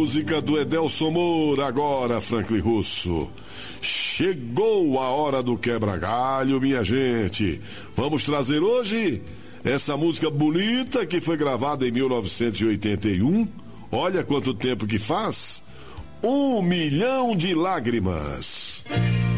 música do Edelson Moura, agora, Franklin Russo. Chegou a hora do quebra-galho, minha gente. Vamos trazer hoje essa música bonita que foi gravada em 1981. Olha quanto tempo que faz. 1 milhão de lágrimas.